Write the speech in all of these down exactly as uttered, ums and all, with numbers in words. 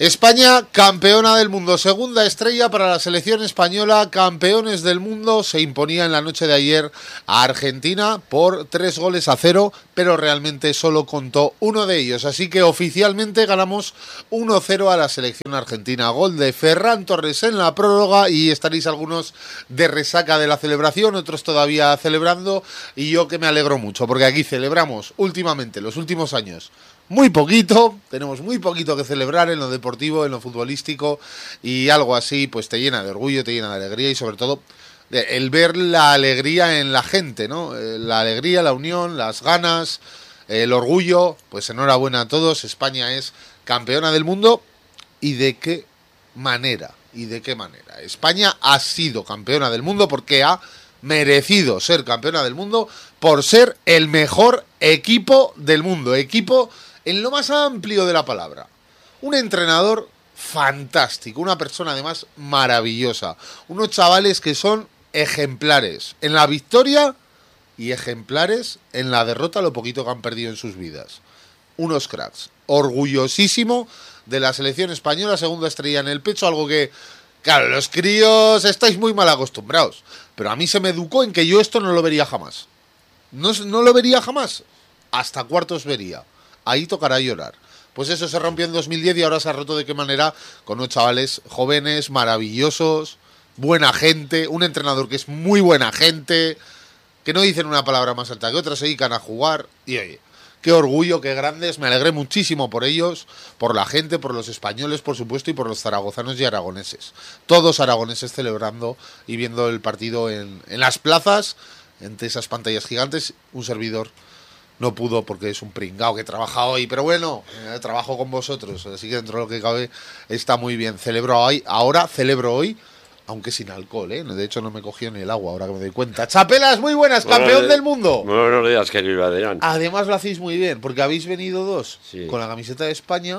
España, campeona del mundo, segunda estrella para la selección española, campeones del mundo, se imponía en la noche de ayer a Argentina por tres goles a cero, pero realmente solo contó uno de ellos, así que oficialmente ganamos uno cero a la selección argentina, gol de Ferran Torres en la prórroga y estaréis algunos de resaca de la celebración, otros todavía celebrando y yo que me alegro mucho, porque aquí celebramos últimamente, los últimos años, muy poquito, tenemos muy poquito que celebrar en lo deportivo, en lo futbolístico y algo así pues te llena de orgullo, te llena de alegría y sobre todo el ver la alegría en la gente, ¿no? La alegría, la unión, las ganas, el orgullo, pues enhorabuena a todos, España es campeona del mundo y de qué manera, y de qué manera. España ha sido campeona del mundo porque ha merecido ser campeona del mundo por ser el mejor equipo del mundo, equipo en lo más amplio de la palabra. Un entrenador fantástico, una persona además maravillosa, unos chavales que son ejemplares en la victoria y ejemplares en la derrota, lo poquito que han perdido en sus vidas. Unos cracks, orgullosísimo de la selección española, segunda estrella en el pecho, algo que, claro, los críos estáis muy mal acostumbrados, pero a mí se me educó en que yo esto no lo vería jamás. No, no lo vería jamás, hasta cuartos vería. Ahí tocará llorar. Pues eso se rompió en dos mil diez y ahora se ha roto de qué manera con unos chavales jóvenes, maravillosos, buena gente, un entrenador que es muy buena gente, que no dicen una palabra más alta que otra, se dedican a jugar y oye, qué orgullo, qué grandes, me alegré muchísimo por ellos, por la gente, por los españoles, por supuesto, y por los zaragozanos y aragoneses. Todos aragoneses celebrando y viendo el partido en, en las plazas, entre esas pantallas gigantes, un servidor no pudo porque es un pringao que trabaja hoy, pero bueno, eh, trabajo con vosotros, así que dentro de lo que cabe está muy bien. Celebro hoy, ahora celebro hoy, aunque sin alcohol, ¿eh? De hecho no me cogió ni el agua, ahora que me doy cuenta. Chapelas, muy buenas, campeón Buenos del mundo. Muy buenos días, querido Adrián. Además lo hacéis muy bien, porque habéis venido dos, sí, con la camiseta de España,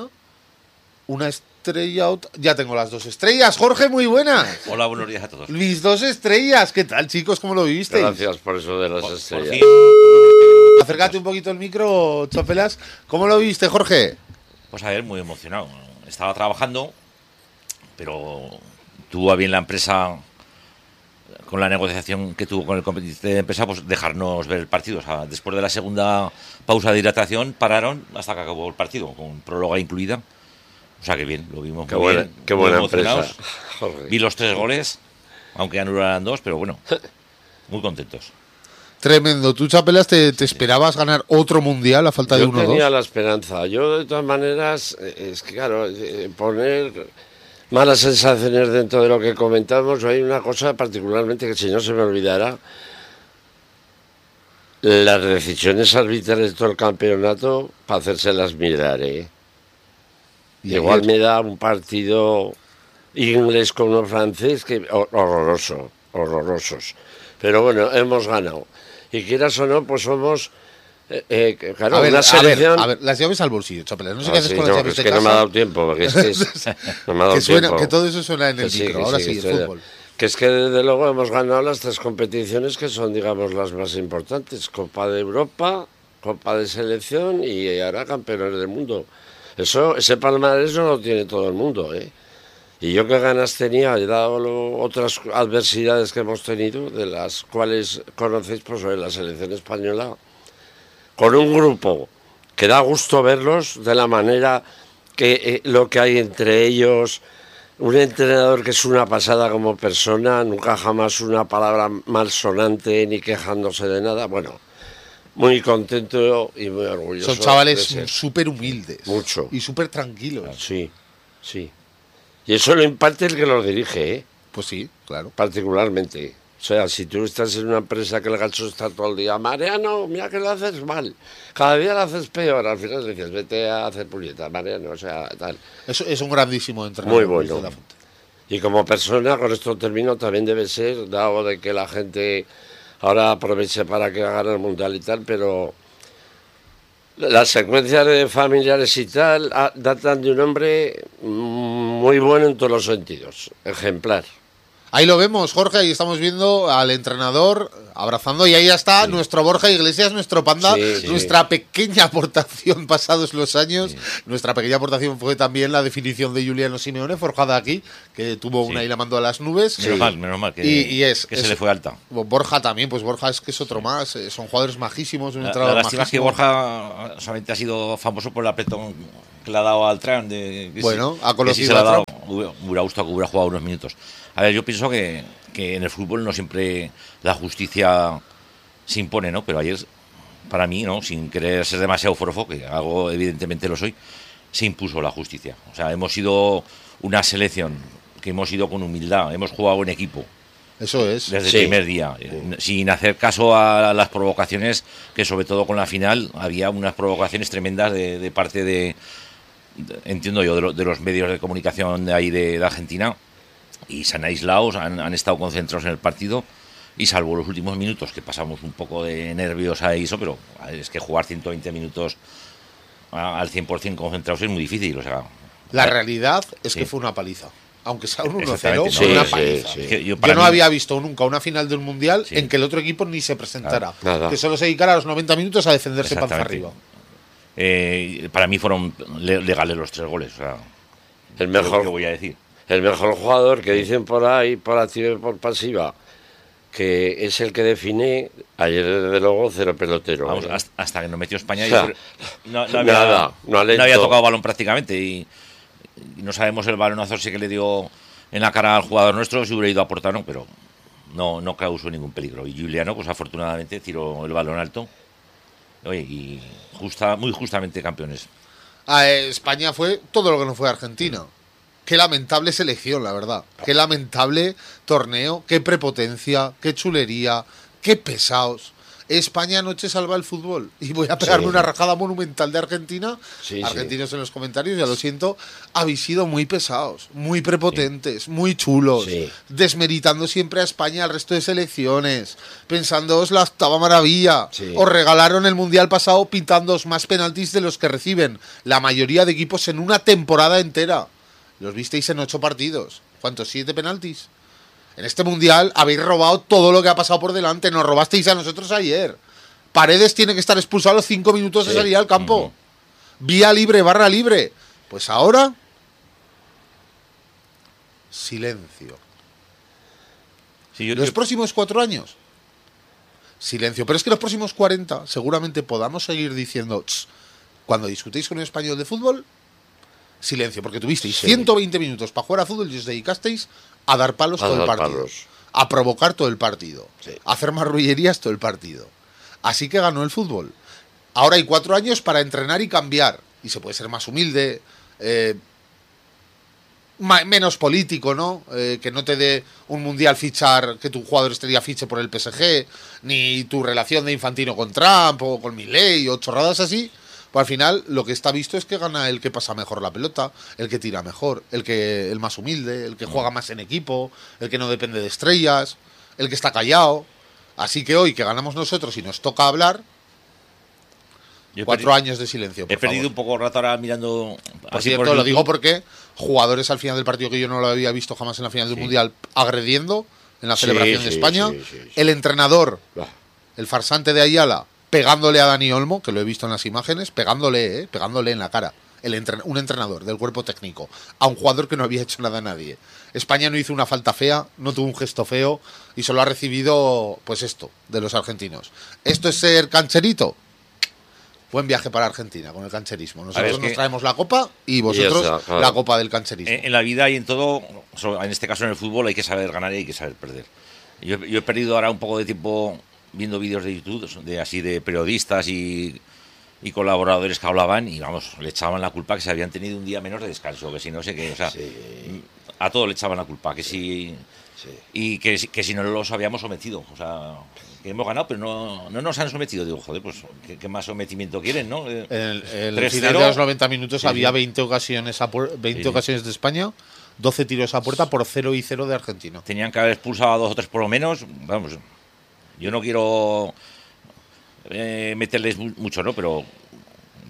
una estrella, otra... ya tengo las dos estrellas. Jorge, muy buenas. Hola, buenos días a todos. Mis dos estrellas, ¿qué tal, chicos? ¿Cómo lo vivisteis? Gracias por eso de las Por, estrellas. por fin... Acércate un poquito el micro, Chapelas. ¿Cómo lo viste, Jorge? Pues a ver, muy emocionado. Estaba trabajando, pero tuvo a bien la empresa, con la negociación que tuvo con el comité de empresa, pues dejarnos ver el partido. O sea, después de la segunda pausa de hidratación, pararon hasta que acabó el partido, con próloga incluida. O sea, que bien, lo vimos Qué muy buena, bien. qué muy buena emocionados. empresa. Joder. Vi los tres goles, aunque ya no eran dos, pero bueno, muy contentos. Tremendo. ¿Tú, Chapelas, te, te esperabas ganar otro mundial a falta Yo de uno o tenía dos? la esperanza. Yo, de todas maneras, es que, claro, eh, poner malas sensaciones dentro de lo que comentamos, hay una cosa particularmente que, si no se me olvidara, las decisiones arbitrales de todo el campeonato, para hacérselas mirar, ¿eh? Y Igual ayer, me da un partido inglés con uno francés que horroroso, horrorosos. Pero bueno, hemos ganado. Y quieras o no, pues somos, eh, eh, claro, a ver, una a selección... ver, a ver, las llaves al bolsillo, Chapelas. No sé Ah, qué haces sí, con no, las llaves es de que casa. no me ha dado tiempo, porque es que es- no me ha dado que, suena, tiempo. que todo eso suena en el Que sí, micro. que Ahora sí, sí, el estoy de- fútbol. Que es que desde luego hemos ganado las tres competiciones que son, digamos, las más importantes. Copa de Europa, Copa de Selección y ahora campeones del mundo. Eso, ese palmarés no lo tiene todo el mundo, ¿eh? Y yo qué ganas tenía, he dado lo- otras adversidades que hemos tenido, de las cuales conocéis, pues sobre la selección española, con un grupo que da gusto verlos de la manera que eh, lo que hay entre ellos, un entrenador que es una pasada como persona, nunca jamás una palabra malsonante ni quejándose de nada, bueno, muy contento y muy orgulloso. Son chavales de ser. súper humildes. Mucho. Y súper tranquilos. Sí, sí. Y eso lo imparte el que los dirige, ¿eh? Pues sí, claro. Particularmente. O sea, si tú estás en una empresa que el gacho está todo el día, Mariano, mira que lo haces mal, cada día lo haces peor, al final le dices, vete a hacer puñetas, Mariano, o sea, tal. Es, es un grandísimo entrenador. Muy bueno. Luis de la Fuente. Y como persona, con esto termino, también debe ser, dado de que la gente ahora aproveche para que hagan el mundial y tal, pero las secuencias de familiares y tal ah, datan de un hombre muy bueno en todos los sentidos, ejemplar. Ahí lo vemos, Jorge, ahí estamos viendo al entrenador abrazando y ahí ya está sí. nuestro Borja Iglesias, nuestro panda, sí, sí. nuestra pequeña aportación pasados los años. Sí. Nuestra pequeña aportación fue también la definición de Giuliano Simeone, forjada aquí, que tuvo sí. una y la mandó a las nubes. Sí. Menos mal, menos mal, que, y, y es, que es, se le fue alta. Borja también, pues Borja es que es otro sí. más, eh, son jugadores majísimos. Un la la lástima es que Borja solamente ha sido famoso por el apretón que le ha dado al Tran. De, bueno, si, ha conocido si se le ha dado, hubiera gustado que hubiera jugado unos minutos. A ver, yo pienso que, que en el fútbol no siempre la justicia se impone, ¿no? Pero ayer, para mí, ¿no? Sin querer ser demasiado forofo, que algo evidentemente lo soy, se impuso la justicia. O sea, hemos sido una selección que hemos ido con humildad, hemos jugado en equipo. Eso es. Desde sí. el primer día, sí. sin hacer caso a las provocaciones, que sobre todo con la final había unas provocaciones tremendas de, de parte de, de, entiendo yo, de, lo, de los medios de comunicación de ahí de, de Argentina, y se han aislado, han, han estado concentrados en el partido, y salvo los últimos minutos, que pasamos un poco de nervios a eso, pero es que jugar ciento veinte minutos al cien por ciento concentrados es muy difícil. O sea, la a, realidad es sí. que fue una paliza. Aunque sea un uno cero, no, sí, una paliza. Sí, sí. Yo, yo no mí, había visto nunca una final de un mundial sí. en que el otro equipo ni se presentara. Nada. Que solo se dedicara a los noventa minutos a defenderse panza arriba. Eh, para mí fueron legales los tres goles. O sea, el mejor, ¿qué voy a decir? El mejor jugador que dicen por ahí, por activa y por pasiva, que es el que define, ayer desde luego cero pelotero. Vamos, ¿eh? hasta, hasta que nos metió España, o sea, no, no, había, nada, no, no había tocado balón prácticamente y, y no sabemos el balonazo sí que le dio en la cara al jugador nuestro, si hubiera ido a aportar, no, pero no, no causó ningún peligro. Y Giuliano, pues afortunadamente, tiró el balón alto. Oye, y justa, muy justamente campeones. A España fue todo lo que no fue Argentina. Qué lamentable selección, la verdad. Qué lamentable torneo, qué prepotencia, qué chulería, qué pesados. España anoche salva el fútbol. Y voy a pegarme sí. una rajada monumental de Argentina. Sí, Argentinos sí. en los comentarios, ya lo siento. Habéis sido muy pesados, muy prepotentes, sí. muy chulos. Sí. Desmeritando siempre a España al resto de selecciones. Pensándoos la octava maravilla. Sí. Os regalaron el Mundial pasado pintándoos más penaltis de los que reciben la mayoría de equipos en una temporada entera. Los visteis en ocho partidos. ¿Cuántos? ¿Siete penaltis? En este Mundial habéis robado todo lo que ha pasado por delante. Nos robasteis a nosotros ayer. Paredes tiene que estar expulsado a los cinco minutos sí. de salir al campo. Uh-huh. Vía libre, barra libre. Pues ahora... silencio. Sí, yo, los yo... próximos cuatro años... silencio. Pero es que los próximos cuarenta seguramente podamos seguir diciendo... cuando discutéis con un español de fútbol... silencio, porque tuvisteis sí. ciento veinte minutos para jugar a fútbol y os dedicasteis a dar palos a todo dar el partido, palos. a provocar todo el partido, sí. a hacer marrullerías todo el partido. Así que ganó el fútbol. Ahora hay cuatro años para entrenar y cambiar. Y se puede ser más humilde, eh, ma- menos político, ¿no? Eh, que no te dé un mundial fichar, que tu jugador estrella fiche por el P S G, ni tu relación de Infantino con Trump o con Milei o chorradas así. Pues al final lo que está visto es que gana el que pasa mejor la pelota, el que tira mejor, el que el más humilde, el que juega más en equipo, el que no depende de estrellas, el que está callado. Así que hoy que ganamos nosotros y nos toca hablar, Yo cuatro perdido, años de silencio. Por he perdido favor. un poco rato ahora mirando. Por cierto, por lo digo porque jugadores al final del partido que yo no lo había visto jamás en la final del sí. Mundial agrediendo en la celebración sí, de España, sí, sí, sí, sí. el entrenador, el farsante de Ayala, pegándole a Dani Olmo, que lo he visto en las imágenes, pegándole, ¿eh? pegándole en la cara. El entren- un entrenador del cuerpo técnico a un jugador que no había hecho nada a nadie. España no hizo una falta fea, no tuvo un gesto feo y solo ha recibido, pues esto, de los argentinos. ¿Esto es ser cancherito? Buen viaje para Argentina con el cancherismo. Nosotros ver, nos traemos la copa y vosotros y esa, claro. la copa del cancherismo. En, en la vida y en todo, en este caso en el fútbol, hay que saber ganar y hay que saber perder. Yo, yo he perdido ahora un poco de tiempo viendo vídeos de YouTube, de así de periodistas y, y colaboradores que hablaban y vamos, le echaban la culpa que se habían tenido un día menos de descanso, que si no sé qué, o sea, sí. a todo le echaban la culpa, que si sí. y que, que si no los habíamos sometido, o sea, que hemos ganado, pero no, no nos han sometido. Digo, joder, pues ¿qué, qué más sometimiento quieren, no? En el, el final de los noventa minutos sí, había veinte ocasiones a por, veinte sí. ocasiones de España, doce tiros a puerta por cero y cero de Argentina. Tenían que haber expulsado a dos o tres por lo menos, vamos. Yo no quiero eh, meterles mucho, ¿no? Pero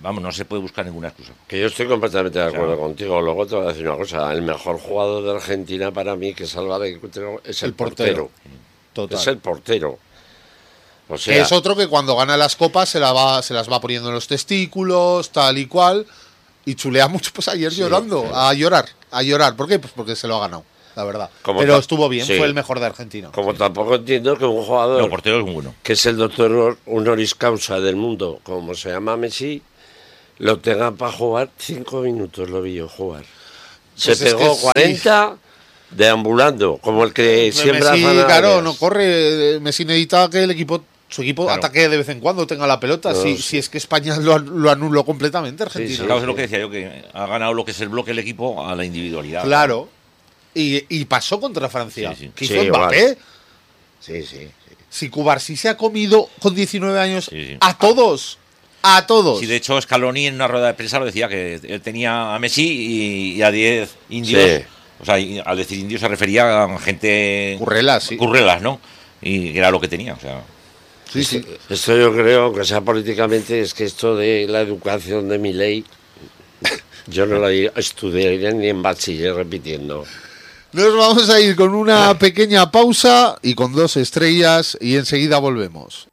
vamos, no se puede buscar ninguna excusa. Que yo estoy completamente de acuerdo Claro. contigo. Luego te voy a decir una cosa. El mejor jugador de Argentina para mí, que salva de es el, El portero. portero. Total. Es el portero. O Que sea, es otro que cuando gana las copas se, la va, se las va poniendo en los testículos, tal y cual, y chulea mucho, pues ayer Sí, llorando, sí. a llorar, a llorar. ¿Por qué? Pues porque se lo ha ganado, la verdad. Como Pero ta- estuvo bien, sí. fue el mejor de Argentina. como tampoco entiendo que un jugador No, portero es muy bueno. que es el doctor honoris causa del mundo, como se llama Messi, lo tenga para jugar cinco minutos, lo vi yo jugar. Se Pues es pegó que sí. cuarenta deambulando, como el que siembra Messi, zanahorias. claro, no corre. Messi necesita que el equipo, su equipo Claro. ataque de vez en cuando, tenga la pelota. No, si, sí. si es que España lo, lo anuló completamente, Argentina. Sí, sí. Claro, es lo que decía yo, que ha ganado lo que es el bloque del equipo a la individualidad. Claro. Y, y pasó contra Francia. Sí, sí. ¿Qué Sí, hizo Mbappé? igual. Sí, sí, sí. Si Cubarsí se ha comido con diecinueve años Sí, sí. a todos. A todos. Sí, de hecho, Scaloni en una rueda de prensa lo decía, que él tenía a Messi y, y a diez indios. Sí. O sea, y al decir indios se refería a gente... Currelas, sí. Currelas, ¿no? Y era lo que tenía, o sea... Sí, sí. Esto yo creo, que sea políticamente, es que esto de la educación de mi ley, yo no la estudiaría ni en bachiller repitiendo. Nos vamos a ir con una pequeña pausa y con dos estrellas y enseguida volvemos.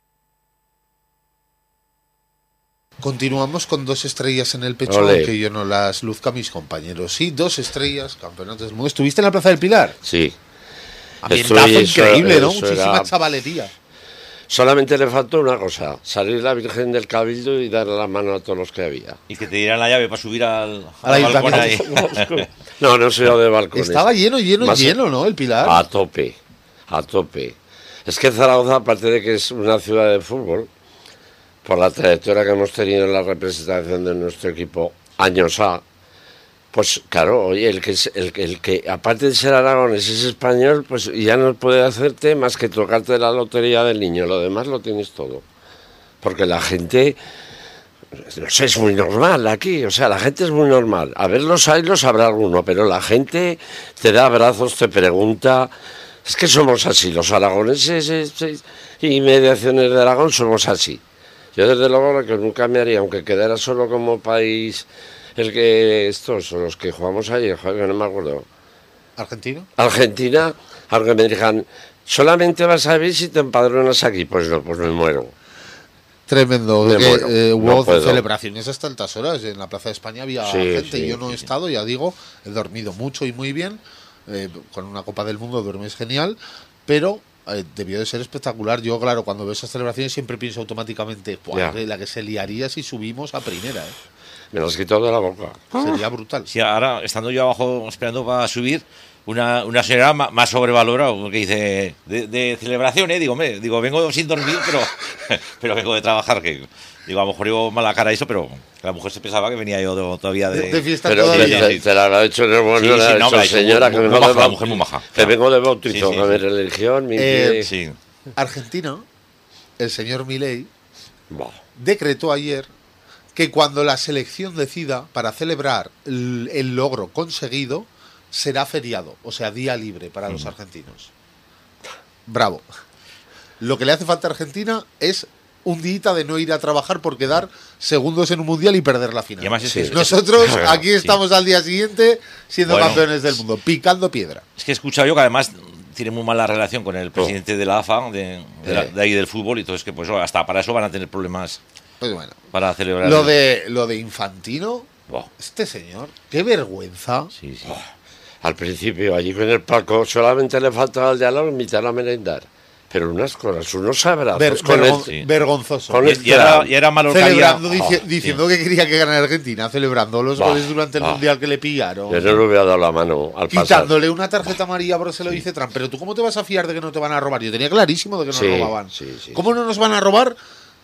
Continuamos con dos estrellas en el pecho, Ole. aunque yo no las luzca a mis compañeros. Sí, dos estrellas, campeonatos del mundo. ¿Estuviste en la Plaza del Pilar? Sí. Ambientazo Estoy- eso- increíble, ¿no? eso Muchísima era- chavalería. Solamente le faltó una cosa, salir la Virgen del Cabildo y darle la mano a todos los que había. Y que te dieran la llave para subir al, Al al balcón ahí. ayuntamiento. No, no soy yo de balcones. Estaba lleno, lleno, Más- lleno, ¿no? El Pilar. A tope, a tope. Es que Zaragoza, aparte de que es una ciudad de fútbol, por la trayectoria que hemos tenido en la representación de nuestro equipo años A, pues claro, oye, el que, es- el, que- el que aparte de ser aragonés es español, pues ya no puede hacerte más que tocarte la lotería del niño, lo demás lo tienes todo. Porque la gente, no sé, es muy normal aquí, o sea, la gente es muy normal. A ver, los hay, los habrá alguno, pero la gente te da abrazos, te pregunta. Es que somos así, los aragoneses es- es- y mediaciones de Aragón somos así. Yo desde luego lo que nunca me haría, aunque quedara solo como país, el que estos son los que jugamos ayer, joder, que no me acuerdo. ¿Argentino? Argentina, aunque me digan, solamente vas a ver si te empadronas aquí, pues no, pues me muero. Tremendo. Me que, muero, eh, no hubo puedo. celebraciones hasta altas horas. En la Plaza de España había Sí, gente. sí, Yo no he sí, estado, ya digo, he dormido mucho y muy bien. Eh, con una Copa del Mundo duermes genial, pero eh, debió de ser espectacular. Yo, claro, cuando veo esas celebraciones siempre pienso automáticamente, "Buah, Ya. que la que se liaría si subimos a primera, ¿eh? Me las quitado de la boca. Sería brutal. Sí, ahora, estando yo abajo esperando para subir, una, una señora ma- más sobrevalorada que dice, de, de celebración, ¿eh? Digo, me, digo, vengo sin dormir, pero, pero vengo de trabajar, que digo, a lo mejor llevo mala cara eso, pero la mujer se pensaba que venía yo de- todavía de... De, de fiesta Pero te, todavía. te, te la habrá hecho en el buen Sí, no sí, la ha no, me hecho, la ha hecho señora, muy- que muy vengo maja, de la bautizo. mujer muy maja, Que claro. vengo de bautizo, Sí, sí, a mi sí. religión, mi Eh, pie. Sí. Argentina, el señor Milei Buah. decretó ayer que cuando la selección decida para celebrar el, el logro conseguido, será feriado, o sea, día libre para los argentinos. Bravo. Lo que le hace falta a Argentina es un día de no ir a trabajar por quedar segundos en un mundial y perder la Y final. además es, Sí. que, Nosotros Sí. aquí estamos al día siguiente siendo Bueno. campeones del mundo, picando piedra. es que he escuchado yo que además tiene muy mala relación con el presidente de la A F A, de, de, la- Eh. de ahí del fútbol, y entonces que pues hasta para eso van a tener problemas Pues bueno, para celebrar. lo el- de, lo de Infantino, Buah, este señor, qué vergüenza. sí, sí. Al principio, allí con el Paco, solamente le faltaba al de al lado invitar a merendar. Pero unas cosas, unos abrazos Ver- con vergon- el... sí. vergonzoso. con Y, el y era, y era malo que había- Celebrando, dici- Oh, diciendo que quería que ganara Argentina, celebrando los Bah, goles durante el bah. mundial que le pillaron. Yo no le hubiera dado la mano al pasar. Quitándole una tarjeta amarilla porque se lo dice Trump. Pero tú, ¿cómo te vas a fiar de que no te van a robar? Yo tenía clarísimo de que nos Sí, robaban. sí, sí, ¿Cómo no nos van a robar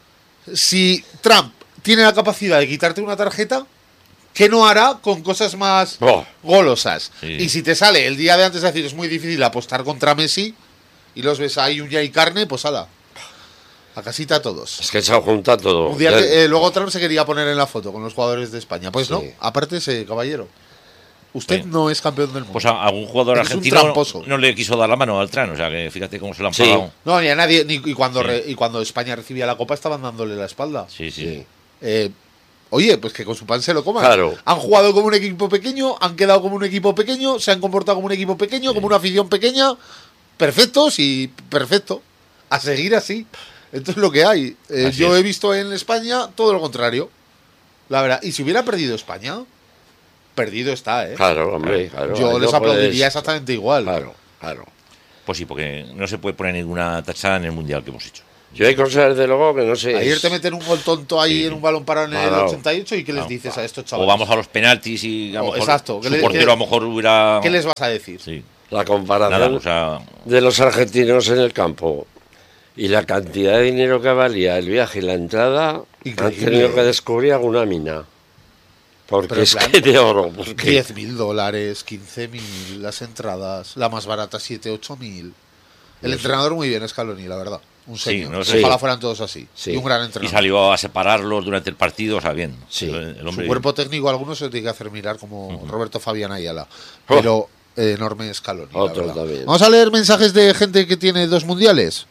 si Trump tiene la capacidad de quitarte una tarjeta? ¿Qué no hará con cosas más Oh. golosas? Sí. Y si te sale el día de antes a decir es muy difícil apostar contra Messi y los ves ahí uña y carne, pues ala. A casita a todos. Es que se ha juntado todo. Mundial Ya- que, eh, luego Trump se quería poner en la foto con los jugadores de España. Pues Sí. no, aparte ese caballero. Usted Sí. no es campeón del mundo. Pues a algún jugador Eres un argentino tramposo. no le quiso dar la mano al Tran, o sea que fíjate cómo se lo han Sí. pagado. No, ni a nadie. Ni, y, cuando Sí. re- y cuando España recibía la copa estaban dándole la espalda. Sí, sí. Sí. Eh, Oye, pues que con su pan se lo coman. Claro. Han jugado como un equipo pequeño, han quedado como un equipo pequeño, se han comportado como un equipo pequeño, como una afición pequeña. Perfectos y perfecto. A seguir así. Esto es lo que hay. Eh, Así yo es. he visto en España todo lo contrario. La verdad. Y si hubiera perdido España, perdido está, ¿eh? Claro, hombre, claro. Yo ahí les no aplaudiría puedes- exactamente igual. Claro, claro. Pues sí, porque no se puede poner ninguna tachada en el mundial que hemos hecho. Yo hay cosas, desde luego, que no sé. Ayer te meten un gol tonto ahí Sí. en un balón parado en el Claro. ochenta y ocho y ¿qué les Claro. dices a estos O chavales? vamos a los penaltis y a lo O- mejor exacto, que su le- portero que- a lo mejor hubiera... ¿Qué les vas a decir? Sí, La comparación nada, o sea, de los argentinos en el campo y la cantidad de dinero que valía el viaje y la entrada, Increíble. han tenido que descubrir alguna mina. Porque Pero en es plan, que de oro. Porque diez mil dólares, quince mil las entradas, la más barata siete, ocho mil. El entrenador muy bien, Scaloni, la verdad. Un Sí, señor. no sé. Ojalá Sí. fueran todos así. Sí. Y un gran y entrenador. salió a separarlos durante el partido, o sea, bien. Sí. El, el hombre, Su cuerpo técnico, algunos se lo tiene que hacer mirar como Roberto Fabián Ayala. Oh. Pero eh, enorme Scaloni. la Otro verdad. también. Vamos a leer mensajes de gente que tiene dos mundiales.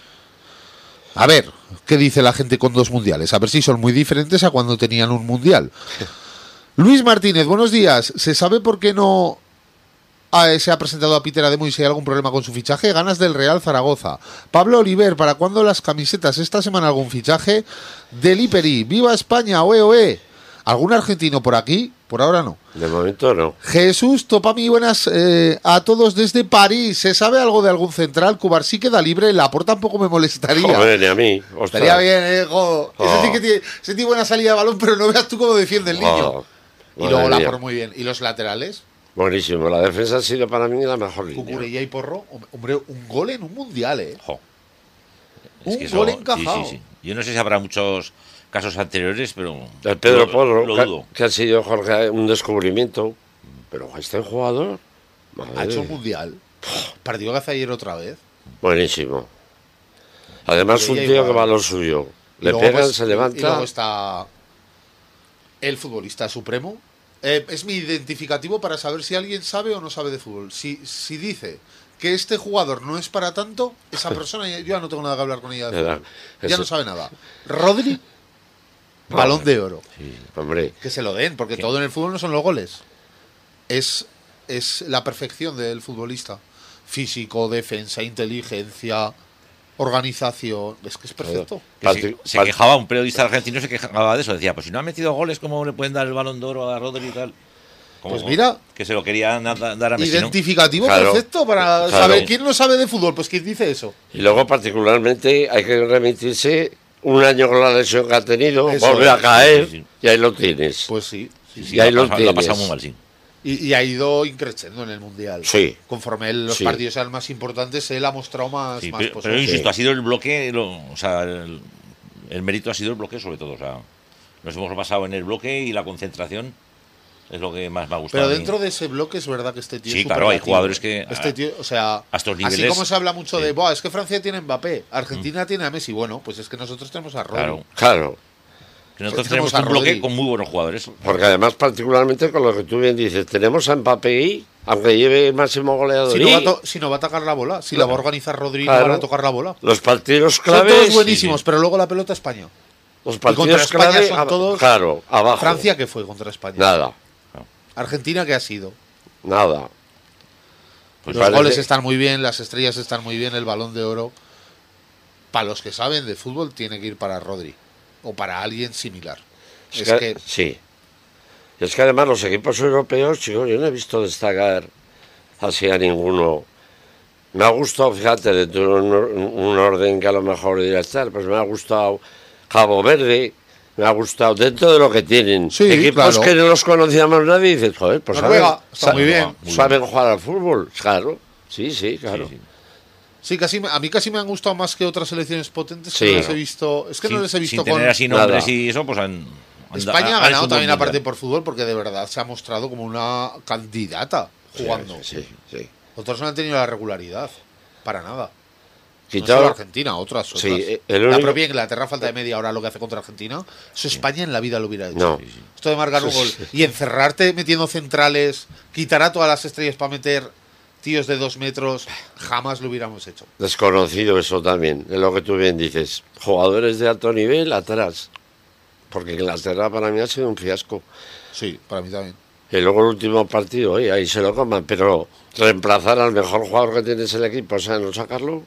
A ver, ¿qué dice la gente con dos mundiales? A ver si son muy diferentes a cuando tenían un mundial. Luis Martínez, buenos días. ¿Se sabe por qué no ah, se ha presentado a Peter Ademo y si hay algún problema con su fichaje? Ganas del Real Zaragoza. Pablo Oliver, ¿para cuándo las camisetas? ¿Esta semana algún fichaje? Deliperi, ¡viva España! ¡Oe, oe! ¿Algún argentino por aquí? Por ahora no. de momento no. Jesús Topami, buenas eh, a todos desde París. ¿Se sabe algo de algún central? Cubarsí queda libre, Laporta tampoco me molestaría. Joder, ni a mí. Ostras. Estaría bien, eh, jo. Ese Oh. sí que tiene, ese tiene buena salida de balón, pero no veas tú cómo defiende el niño. Oh, y madre luego mía. Laporta muy bien. ¿Y los laterales? Buenísimo. La defensa ha sido para mí la mejor línea. Cucurella y Porro. Hombre, un gol en un mundial, ¿eh? jo. Un que gol eso- encajado. Sí, sí, sí. Yo no sé si habrá muchos casos anteriores, pero... El Pedro lo- Porro, lo que, dudo. que ha sido Jorge un descubrimiento. Pero este jugador. Ha hecho un Madre. mundial. Partido que hace ayer otra vez. Buenísimo. Además, un Ella tío igual. que va a lo suyo. Y Le luego, pegan, pues, se y- levanta. Y luego está el futbolista supremo. Eh, es mi identificativo para saber si alguien sabe o no sabe de fútbol. Si, si dice que este jugador no es para tanto, esa persona ya- yo ya no tengo nada que hablar con ella de Era- fútbol. Ya ese- no sabe nada. Rodri, balón de oro. Hombre, Que se lo den, porque todo en el fútbol no son los goles. Es, es la perfección del futbolista. Físico, defensa, inteligencia, organización. Es que es perfecto. Que se, Parti- se part- quejaba, un periodista argentino se quejaba de eso. Decía, pues si no ha metido goles, ¿cómo le pueden dar el balón de oro a Rodri y tal? Como Pues mira. Que se lo querían da- dar a Messi, ¿no? Identificativo Claro. perfecto para Claro. saber quién no sabe de fútbol. Pues quién dice eso. Y luego, particularmente, hay que remitirse un año con la lesión que ha tenido, Eso vuelve es. a caer Sí, sí. y ahí lo tienes. Pues sí. Sí, sí, Y ahí la, lo pasa- la ha pasado tienes. muy mal, sí. Y, y ha ido increciendo en el mundial. Sí. Conforme él- los Sí. partidos sean más importantes, él ha mostrado más, Sí, más pero, cosas. pero yo insisto, Sí. ha sido el bloque, lo- o sea, el, el mérito ha sido el bloque sobre todo. O sea, nos hemos basado en el bloque y la concentración es lo que más me ha gustado. Pero a mí. dentro de ese bloque es verdad que este tío Sí, es claro, hay superlativo. jugadores que- Este tío, o sea, a estos así niveles- como se habla mucho de, sí. Buah, es que Francia tiene a Mbappé, Argentina tiene a Messi. Bueno, pues es que nosotros tenemos a Rodri. Claro. Claro. Que nosotros tenemos tenemos a un bloque Rodri. con muy buenos jugadores. Porque además, particularmente con lo que tú bien dices, tenemos a Mbappé ahí, aunque lleve el máximo goleador. Si no, y va a to- si no va a tocar la bola, si la va a organizar Rodri, no Claro. van a tocar la bola. los partidos Son claves. todos buenísimos, sí. pero luego la pelota España. Los contra partidos España clave. son ab- todos- Claro, abajo. Francia, ¿qué fue contra España? Nada, Argentina, ¿qué ha sido? nada. Pues Los parece- goles están muy bien, las estrellas están muy bien, el balón de oro. Para los que saben de fútbol, tiene que ir para Rodri. O para alguien similar. Es Es que- que Sí. Y es que además los equipos europeos, chicos, yo no he visto destacar así a ninguno. Me ha gustado, fíjate, de un, un orden que a lo mejor diría estar, pues me ha gustado Cabo Verde, me ha gustado dentro de lo que tienen. Sí, Equipos claro. que no los conocíamos nadie y dices, joder, pues Noruega, saben, está muy bien. muy saben jugar al fútbol, claro. Sí, sí, claro. Sí, sí. sí, casi me- a mí casi me han gustado más que otras selecciones potentes que Sí. no les he visto. Es que no Sin- les he visto sin con. tener así nombres Nada. y eso, pues han. han- España han ha hecho ganado un también buen aparte mundial. por fútbol porque de verdad se ha mostrado como una candidata jugando. Sí, sí. Otros no han tenido la regularidad. Para nada. No Quitado- solo Argentina, otras. Sí, otras. el La único- propia Inglaterra, falta de media hora lo que hace contra Argentina. Eso España en la vida lo hubiera hecho. No. Esto de marcar un gol y encerrarte metiendo centrales, quitar a todas las estrellas para meter tíos de dos metros, jamás lo hubiéramos hecho. Desconocido eso también, es lo que tú bien dices. Jugadores de alto nivel atrás. porque Inglaterra para mí ha sido un fiasco. Sí, para mí también. Y luego el último partido, oye, ahí se lo coman, pero reemplazar al mejor jugador que tienes el equipo, o sea, no sacarlo,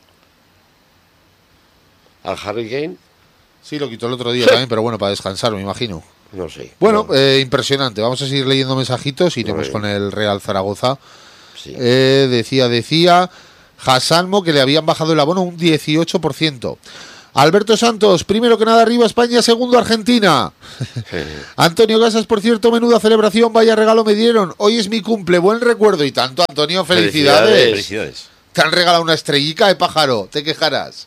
al Harry Kane, Sí, lo quitó el otro día también, pero bueno, para descansar, me imagino. no sé. Bueno, no, eh, impresionante. Vamos a seguir leyendo mensajitos. Iremos Muy con bien. el Real Zaragoza. sí. Eh, decía, decía Hassanmo que le habían bajado el abono un dieciocho por ciento. Alberto Santos, primero que nada arriba España, segundo Argentina. Antonio Casas, por cierto, menuda celebración, vaya regalo me dieron. Hoy es mi cumple, buen recuerdo. Y tanto, Antonio, felicidades. Felicidades. Felicidades. Te han regalado una estrellica de pájaro, te quejarás.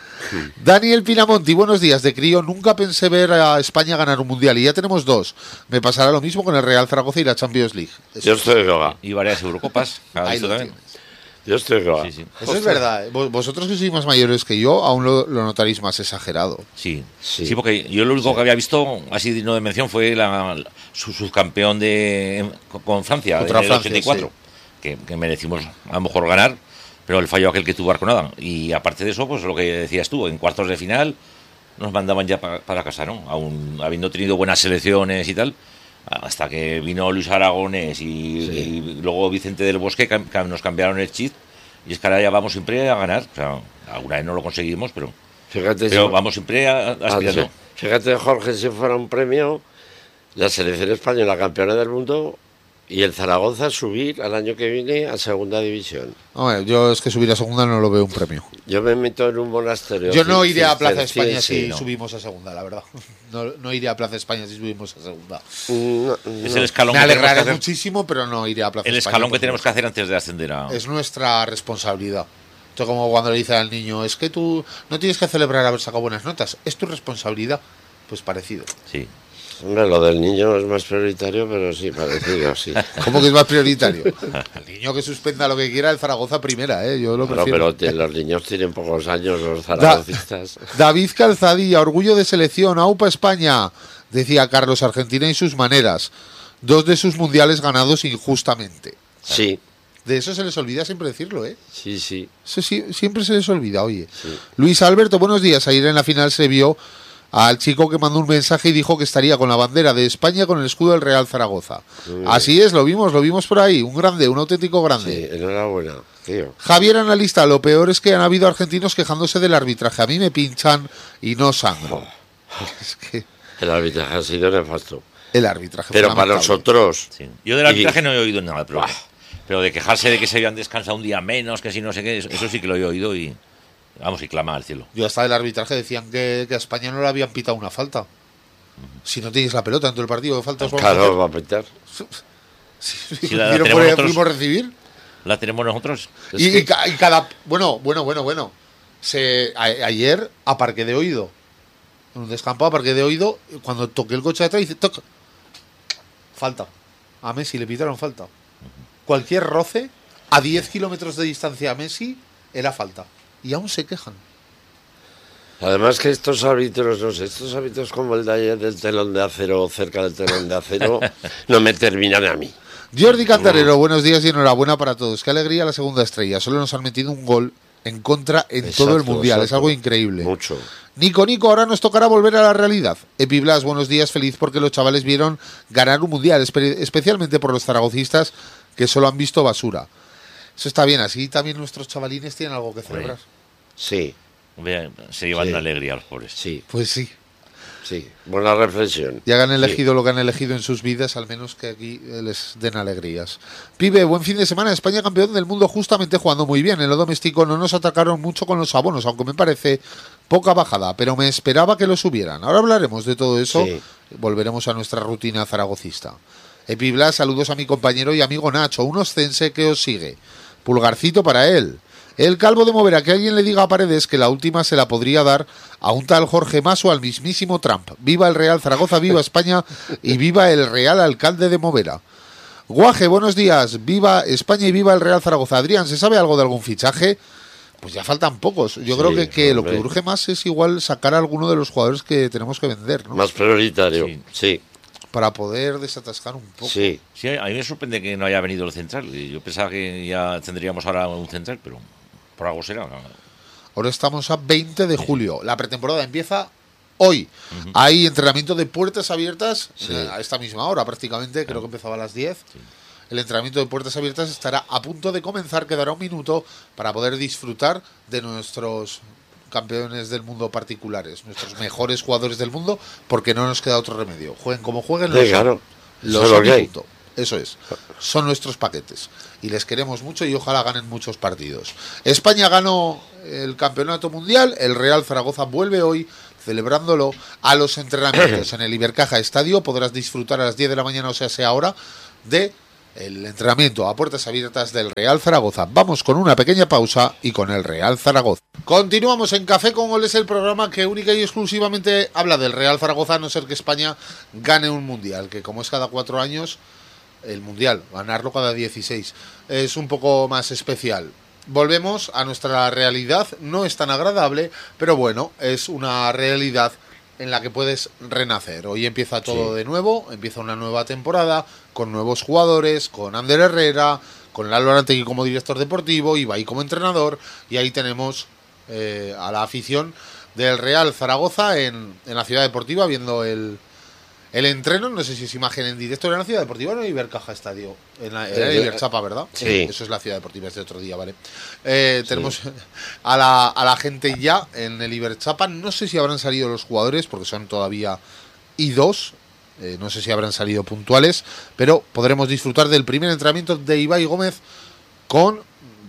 Daniel Pinamonti, buenos días. De crío nunca pensé ver a España ganar un mundial y ya tenemos dos. Me pasará lo mismo con el Real Zaragoza y la Champions League. Eso, Yo estoy roga. Y varias Eurocopas. ¿Has ahí visto lo también? tienes. Yo estoy roga. Sí, sí. Eso es verdad. ¿eh? Vos- Vosotros que sois más mayores que yo, aún lo, lo notaréis más exagerado. Sí. Sí. sí, porque yo lo único que había visto, así digno de mención, fue la, la- su subcampeón de, con Francia, Contra en el Francia, ochenta y cuatro, que, que merecimos a lo mejor ganar, pero el fallo aquel que tuvo Arconada. Y aparte de eso, pues lo que decías tú, en cuartos de final nos mandaban ya pa- para casa, ¿no? Aún habiendo tenido buenas selecciones y tal, hasta que vino Luis Aragonés y, Sí. y luego Vicente del Bosque, cam- cam- nos cambiaron el chip. Y es que ahora ya vamos siempre a ganar. O sea, alguna vez no lo conseguimos, pero, Fíjate, pero si- vamos siempre a- a- Ah, aspirando. sí. Fíjate, Jorge, si fuera un premio, la selección española campeona del mundo y el Zaragoza subir al año que viene a segunda división. Hombre, yo es que subir a segunda no lo veo un premio. Yo me meto en un monasterio. Yo no ci- iré a Plaza España cisterciense, si no. subimos a segunda, la verdad. No, no iré a Plaza España si subimos a segunda. No, Es no. el escalón Me que tenemos que alegraré hacer. muchísimo, pero no iré a Plaza El España. escalón que porque tenemos que hacer antes de ascender a. Es nuestra responsabilidad. Esto como cuando le dice al niño, es que tú no tienes que celebrar haber sacado buenas notas, es tu responsabilidad. Pues parecido. Sí. Hombre, lo del niño es más prioritario, pero sí, parecido, sí. ¿Cómo que es más prioritario? El niño que suspenda lo que quiera, el Zaragoza primera, ¿eh? Yo lo Claro, prefiero. pero te- los niños tienen pocos años, los zaragocistas. David Calzadilla, orgullo de selección, AUPA España, decía Carlos, Argentina y sus maneras. Dos de sus mundiales ganados injustamente. Sí, De eso se les olvida siempre decirlo, ¿eh? sí, sí. Eso sí, siempre se les olvida, oye. Sí. Luis Alberto, buenos días. Ayer en la final se vio al chico que mandó un mensaje y dijo que estaría con la bandera de España con el escudo del Real Zaragoza. Muy bien. Así es, lo vimos, lo vimos por ahí. Un grande, un auténtico Sí, grande. enhorabuena, tío. Javier Analista, lo peor es que han habido argentinos quejándose del arbitraje. A mí me pinchan y no sangro. Es que El arbitraje ha sido nefasto. el arbitraje Pero fue para lamentable. nosotros, Sí. Yo del Y- arbitraje no he oído nada, pero, Buah. pero de quejarse de que se habían descansado un día menos, que si no sé qué, eso, eso sí que lo he oído y. Vamos, y clama al cielo. Yo hasta del arbitraje decían que, que a España no le habían pitado una falta. Si no tienes la pelota en todo el partido, ¿qué faltas vamos a claro, hacer? va a petar. Si Si la- la pudieron tenemos por- nosotros. pudimos recibir. La tenemos nosotros. Es Y, que- y ca- y cada. Bueno, bueno, bueno, bueno. Se, a- ayer a parque de oído. En un descampado a parque de oído. Cuando toqué el coche de atrás, dice: toca. Falta. A Messi le pitaron falta. Cualquier roce a diez kilómetros de distancia a Messi era falta. Y aún se quejan. Además que estos árbitros, no sé, estos árbitros como el de ayer del telón de acero, cerca del telón de acero, no me terminan a mí. Jordi Cantarero, buenos días y enhorabuena para todos. Qué alegría la segunda estrella. Solo nos han metido un gol en contra en Exacto, todo el mundial. Es exacto. algo increíble. Mucho. Nico, Nico, ahora nos tocará volver a la realidad. Epi Blas, buenos días, feliz porque los chavales vieron ganar un mundial, espe- especialmente por los zaragocistas que solo han visto basura. Eso está bien, así también nuestros chavalines tienen algo que celebrar. Sí, Hombre, se llevan Sí. una alegría los pobres. sí, Pues sí, sí. Buena reflexión. ya que han Sí. elegido lo que han elegido en sus vidas, al menos que aquí eh, les den alegrías. Pibe, buen fin de semana, España campeón del mundo justamente jugando muy bien. En lo doméstico no nos atacaron mucho con los abonos, aunque me parece poca bajada, pero me esperaba que lo subieran. Ahora hablaremos de todo eso, Sí. volveremos a nuestra rutina zaragocista. Epi Blas, saludos a mi compañero y amigo Nacho, un oscense que os sigue. Pulgarcito para él. El calvo de Movera, que alguien le diga a Paredes que la última se la podría dar a un tal Jorge Mas o al mismísimo Trump. Viva el Real Zaragoza, viva España y viva el Real Alcalde de Movera. Guaje, buenos días. Viva España y viva el Real Zaragoza. Adrián, ¿se sabe algo de algún fichaje? Pues ya faltan pocos. Yo Sí, creo que, que lo que hombre. urge más es igual sacar a alguno de los jugadores que tenemos que vender, ¿no? Más prioritario. Sí. Sí, Para poder desatascar un poco. sí. Sí, a mí me sorprende que no haya venido el central. Y Yo pensaba que ya tendríamos ahora un central, pero por algo será. Ahora estamos a veinte de julio. La pretemporada empieza hoy. Uh-huh. Hay entrenamiento de puertas abiertas sí. a esta misma hora prácticamente, creo que empezaba a las diez. Sí. El entrenamiento de puertas abiertas estará a punto de comenzar, quedará un minuto para poder disfrutar de nuestros campeones del mundo particulares, nuestros mejores jugadores del mundo, porque no nos queda otro remedio. Jueguen como jueguen, los, sí, claro. los son y punto. Eso es, son nuestros paquetes y les queremos mucho y ojalá ganen muchos partidos. España ganó el campeonato mundial, el Real Zaragoza vuelve hoy celebrándolo a los entrenamientos en el Ibercaja Estadio. Podrás disfrutar a las diez de la mañana, o sea, sea ahora, de el entrenamiento a puertas abiertas del Real Zaragoza. Vamos con una pequeña pausa y con el Real Zaragoza. Continuamos en Café con Goles, el programa que única y exclusivamente habla del Real Zaragoza, a no ser que España gane un mundial, que como es cada cuatro años, el mundial, ganarlo cada dieciséis, es un poco más especial. Volvemos a nuestra realidad, no es tan agradable, pero bueno, es una realidad en la que puedes renacer. Hoy empieza todo sí. de nuevo, empieza una nueva temporada, con nuevos jugadores, con Ander Herrera, con Lalo Arantegui como director deportivo, Ibai como entrenador, y ahí tenemos eh, a la afición del Real Zaragoza en, en la Ciudad Deportiva, viendo el, el entreno. No sé si es imagen en directo, en la Ciudad Deportiva, no, Ibercaja Estadio, en la, en el Iberchapa, ¿verdad? Sí. Eso es la Ciudad Deportiva, es de otro día, ¿vale? Eh, sí. Tenemos a la, a la gente ya en el Iberchapa. No sé si habrán salido los jugadores, porque son todavía I dos. Eh, no sé si habrán salido puntuales, pero podremos disfrutar del primer entrenamiento de Ibai Gómez con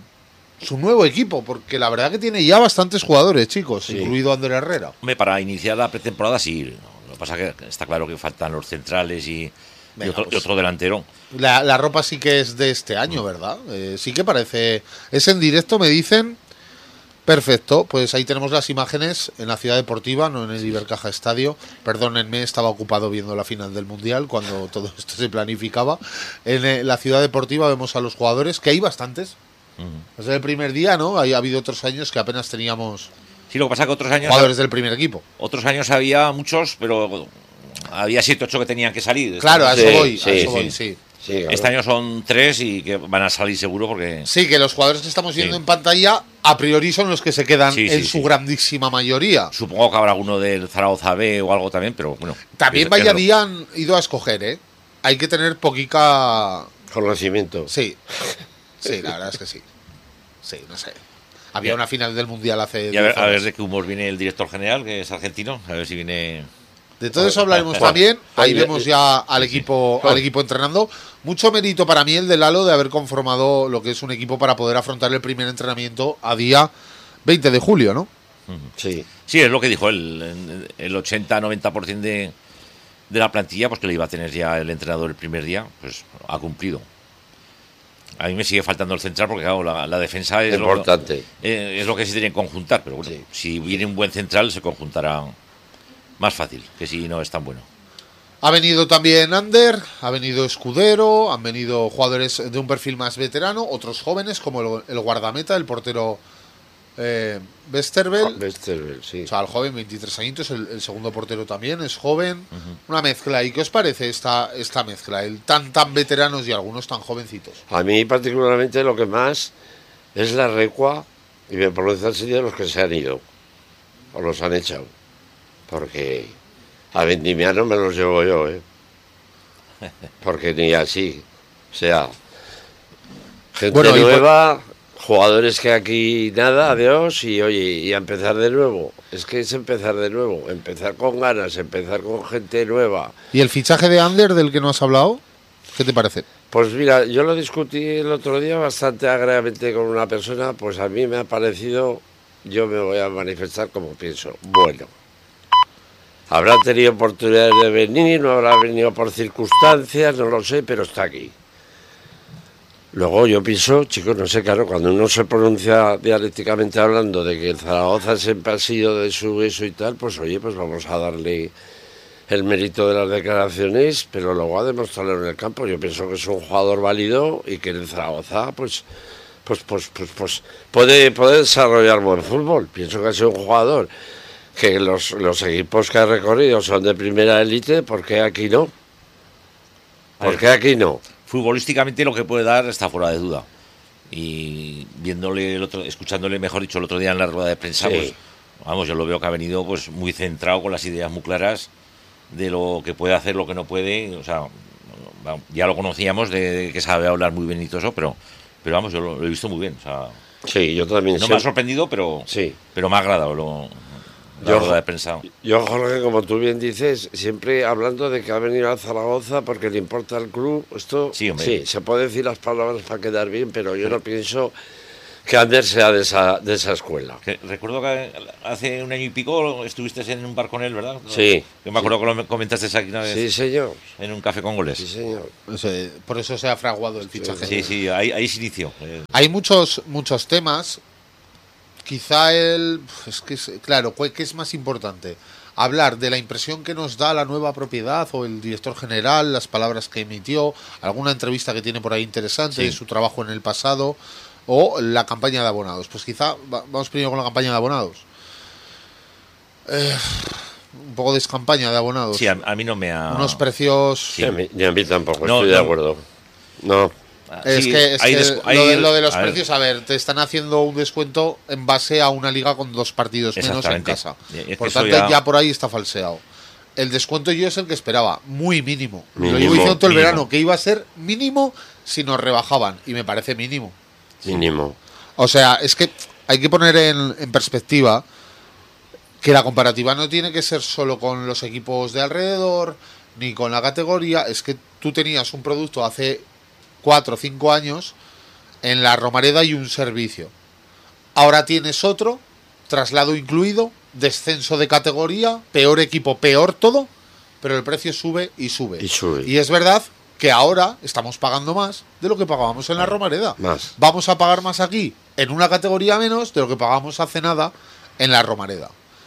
su nuevo equipo, porque la verdad que tiene ya bastantes jugadores, chicos, sí. incluido Ander Herrera. Hombre, para iniciar la pretemporada sí. Lo que pasa es que está claro que faltan los centrales y, Venga, y, otro, pues, y otro delantero. La, la ropa sí que es de este año, ¿verdad? Eh, sí que parece... Es en directo, me dicen. Perfecto, pues ahí tenemos las imágenes en la Ciudad Deportiva, no en el Ibercaja Estadio. Perdónenme, estaba ocupado viendo la final del Mundial cuando todo esto se planificaba. En la Ciudad Deportiva vemos a los jugadores, que hay bastantes. Uh-huh. Desde el primer día, ¿no? Hay, ha habido otros años que apenas teníamos... Sí, lo que pasa es que otros años... Jugadores del primer equipo. Otros años había muchos, pero había siete, ocho que tenían que salir. Claro, a eso sí, voy, sí, a eso sí. voy, sí. Sí, claro. Este año son tres y que van a salir seguro porque... Sí, que los jugadores que estamos viendo sí. en pantalla a priori son los que se quedan sí, sí, en su sí. grandísima mayoría. Supongo que habrá alguno del Zaragoza B o algo también, pero bueno... También es, vaya es día han ido a escoger, ¿eh? Hay que tener poquica... Conocimiento. Sí, sí, la verdad es que sí. Sí, no sé. Había ya. una final del Mundial hace... Y a ver, a ver de qué humor viene el director general, que es argentino, a ver si viene... De todo eso hablaremos también. Ahí vemos ya al equipo al equipo entrenando. Mucho mérito para mí el de Lalo de haber conformado lo que es un equipo para poder afrontar el primer entrenamiento a día veinte de julio, ¿no? Sí. Sí, es lo que dijo él. El ochenta a noventa por ciento de, de la plantilla, pues que le iba a tener ya el entrenador el primer día, pues ha cumplido. A mí me sigue faltando el central porque, claro, la, la defensa es importante. Lo, eh, es lo que se tiene que conjuntar, pero bueno, sí. si viene un buen central se conjuntará más fácil, que si no es tan bueno. Ha venido también Ander, ha venido Escudero, han venido jugadores de un perfil más veterano, otros jóvenes como el, el guardameta, el portero eh, Westerveld. Westerveld, sí. O sea, el joven, veintitrés añitos, el, el segundo portero también es joven. Uh-huh. Una mezcla. ¿Y qué os parece esta, esta mezcla? El tan tan veteranos y algunos tan jovencitos. A mí particularmente lo que más es la recua, y me produce el sitio de los que se han ido, o los han echado. Porque a Vendimiano me los llevo yo, ¿eh? Porque ni así. O sea, gente bueno, nueva, por... jugadores que aquí nada, adiós, y oye, y a empezar de nuevo. Es que es empezar de nuevo, empezar con ganas, empezar con gente nueva. ¿Y el fichaje de Ander del que no has hablado? ¿Qué te parece? Pues mira, yo lo discutí el otro día bastante agradablemente con una persona, pues a mí me ha parecido, yo me voy a manifestar como pienso, bueno. Habrá tenido oportunidades de venir, no habrá venido por circunstancias, no lo sé, pero está aquí. Luego yo pienso, chicos, no sé, claro, cuando uno se pronuncia dialécticamente hablando de que el Zaragoza siempre ha sido de su eso y tal, pues oye, pues vamos a darle el mérito de las declaraciones, pero luego a demostrarlo en el campo. Yo pienso que es un jugador válido y que en el Zaragoza, pues, pues, pues, pues, pues puede, puede desarrollar buen fútbol. Pienso que es un jugador que los, los equipos que ha recorrido son de primera élite, ¿por qué aquí no? ¿Por qué aquí no? Futbolísticamente lo que puede dar está fuera de duda. Y viéndole, el otro, escuchándole, mejor dicho, el otro día en la rueda de prensa, sí. pues vamos, yo lo veo que ha venido pues muy centrado, con las ideas muy claras de lo que puede hacer, lo que no puede. O sea, ya lo conocíamos de, de que sabe hablar muy bien y todo eso, pero, pero vamos, yo lo, lo he visto muy bien. O sea, sí, yo también. No sé. me ha sorprendido, pero, sí. pero me ha agradado lo, la yo, rueda de prensa. Yo, Jorge, como tú bien dices, siempre hablando de que ha venido a Zaragoza porque le importa al club, esto sí, hombre. sí, se puede decir las palabras para quedar bien, pero yo no pienso que Ander sea de esa, de esa escuela. Que, recuerdo que hace un año y pico estuviste en un bar con él, ¿verdad? Sí. Que me acuerdo sí. que lo comentaste aquí una vez. Sí, señor. En un café con goles. Sí, señor. O sea, por eso se ha fraguado el fichaje. Sí, sí, ahí, ahí se inició. Hay muchos, muchos temas. Quizá el... Es que, es, claro, ¿qué es más importante? Hablar de la impresión que nos da la nueva propiedad o el director general, las palabras que emitió, alguna entrevista que tiene por ahí interesante, sí. su trabajo en el pasado, o la campaña de abonados. Pues quizá vamos primero con la campaña de abonados. Eh, un poco de campaña de abonados. Sí, a, a mí no me ha... Unos precios... Sí, a mí, y a mí tampoco, no, estoy no. de acuerdo. No... Es sí, que, es hay que des- lo, de, hay- lo de los a ver. precios, a ver, te están haciendo un descuento en base a una liga con dos partidos menos en Exactamente. casa. Y es que Por eso tanto, ya... ya- por ahí está falseado. El descuento yo es el que esperaba, muy mínimo. Mínimo, Lo llevo diciendo todo el mínimo. verano, que iba a ser mínimo si nos rebajaban, y me parece mínimo. Mínimo. O sea, es que hay que poner en, en perspectiva que la comparativa no tiene que ser solo con los equipos de alrededor, ni con la categoría. Es que tú tenías un producto hace cuatro o cinco años en la Romareda y un servicio. Ahora tienes otro, traslado incluido, descenso de categoría, peor equipo, peor todo, pero el precio sube y sube. Y sube. Y es verdad que ahora estamos pagando más de lo que pagábamos en la Romareda. Más. Vamos a pagar más aquí en una categoría menos de lo que pagamos hace nada en la Romareda.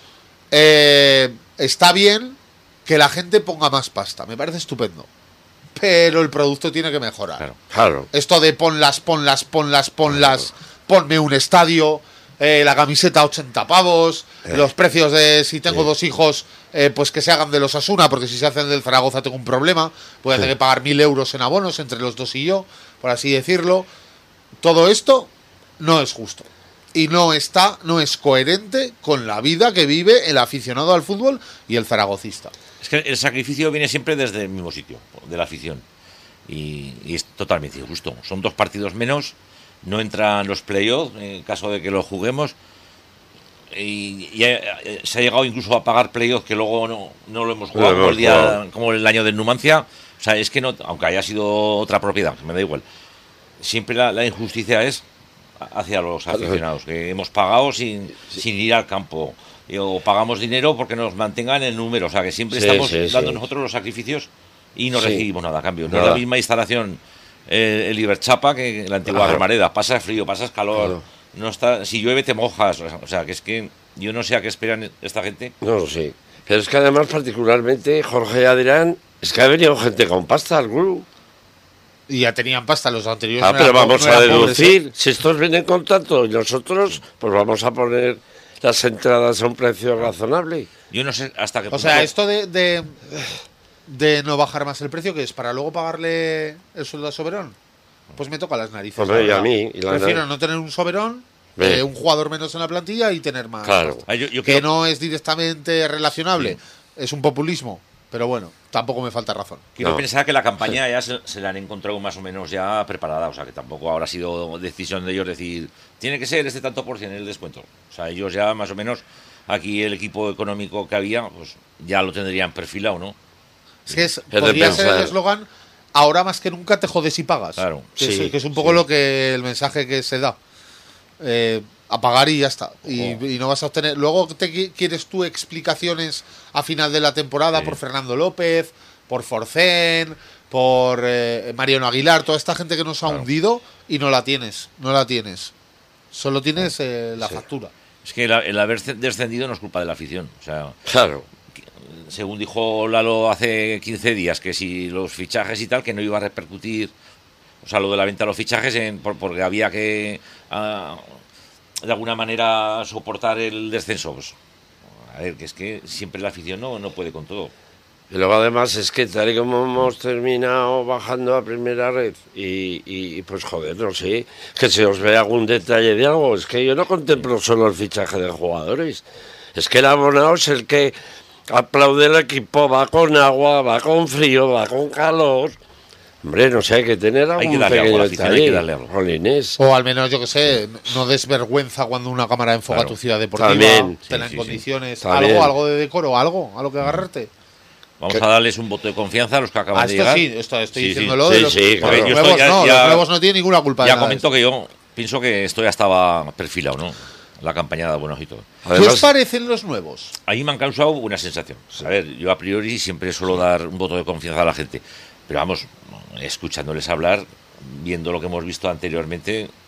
Eh, está bien que la gente ponga más pasta, me parece estupendo. Pero el producto tiene que mejorar. Claro. Claro. Esto de ponlas, ponlas, ponlas, ponlas, ponme un estadio, eh, la camiseta ochenta pavos, Eh. los precios de si tengo Eh. dos hijos, eh, pues que se hagan de los Asuna, porque si se hacen del Zaragoza tengo un problema, voy a tener Sí. que pagar mil euros en abonos entre los dos y yo, por así decirlo. Todo esto no es justo. Y no está, no es coherente con la vida que vive el aficionado al fútbol y el zaragocista. Es que el sacrificio viene siempre desde el mismo sitio, de la afición. Y, y es totalmente injusto. Son dos partidos menos, no entran los playoffs en caso de que los juguemos. Y, y ha- se ha llegado incluso a pagar playoffs que luego no, no lo hemos jugado, No lo como, hemos el día, jugado. como el año de Numancia. O sea, es que no, aunque haya sido otra propiedad, me da igual. Siempre la, la injusticia es hacia los aficionados, que hemos pagado sin, sin ir al campo. Y o pagamos dinero porque nos mantengan el número. O sea, que siempre Sí, estamos sí, dando sí. nosotros los sacrificios y no Sí. recibimos nada a cambio. No Nada. es la misma instalación eh, el Iberchapa que la antigua Claro. Romareda. Pasas frío, pasas calor. Claro. No está, si llueve te mojas. O sea, que es que yo no sé a qué esperan esta gente. No lo sé. Pero es que además, particularmente, Jorge y Adrián, es que ha venido gente con pasta al club. Y ya tenían pasta los anteriores. Ah, no pero eran po- vamos no a eran pobres, ¿eh? deducir. Si estos vienen con tanto y nosotros, pues vamos a poner las entradas a un precio razonable. Yo no sé hasta qué O punto. sea, esto de, de, de no bajar más el precio, que es para luego pagarle el sueldo a Soberón, pues me toca las narices. Hombre, la y a verdad. mí, y la Prefiero nariz. no tener un Soberón, Ve. eh, un jugador menos en la plantilla y tener más. Claro. Ah, yo- yo que creo- no es directamente relacionable. Sí. Es un populismo. Pero bueno, tampoco me falta razón. Quiero No. pensar que la campaña ya se, se la han encontrado más o menos ya preparada, o sea que tampoco habrá sido decisión de ellos decir, tiene que ser este tanto por cien el descuento. O sea, ellos ya más o menos, aquí el equipo económico que había, pues ya lo tendrían perfilado, ¿no? Es que es, de podría ser pensar. el eslogan, ahora más que nunca te jodes y pagas. Claro. Que, Sí, es, que es un poco sí. lo que el mensaje que se da. Eh, a pagar y ya está. Y, Oh. y no vas a obtener. Luego te qui- quieres tú explicaciones a final de la temporada Sí. por Fernando López, por Forcén, por eh, Mariano Aguilar, toda esta gente que nos ha Claro. hundido y no la tienes. No la tienes. Solo tienes eh, la Sí. factura. Es que el, el haber descendido no es culpa de la afición. O sea, Claro. según dijo Lalo hace quince días, que si los fichajes y tal, que no iba a repercutir, o sea, lo de la venta de los fichajes, en, por, porque había que, ah, de alguna manera, soportar el descenso. Pues, a ver, que es que siempre la afición no, no puede con todo. Y luego además es que tal y como hemos terminado bajando a primera red y, y, y pues joder, no sé, que se os ve algún detalle de algo, es que yo no contemplo solo el fichaje de jugadores, es que el abonado es el que aplaude el equipo, va con agua, va con frío, va con calor. Hombre, no sé, hay que tener algún Hay que darle pequeño algo, la afición hay que darle algo. Jolines. O al menos, yo que sé, no des vergüenza cuando una cámara enfoca Claro. tu ciudad deportiva, También. tenla Sí, en sí, sí. condiciones, También. algo, algo de decoro, algo, a lo que agarrarte. Vamos ¿Qué? a darles un voto de confianza a los que acaban Ah, de esto llegar. sí, esto estoy Sí, sí. diciéndolo Sí, de los, sí, porque claro. los Yo nuevos estoy ya- no, ya- los nuevos no tienen ninguna culpa de Ya nada. comento que yo pienso que esto ya estaba perfilado, ¿no? La campaña de abonos y todo. ¿Qué os Además, parecen los nuevos? Ahí me han causado una sensación. A ver, yo a priori siempre suelo dar un voto de confianza a la gente. Pero vamos, escuchándoles hablar, viendo lo que hemos visto anteriormente,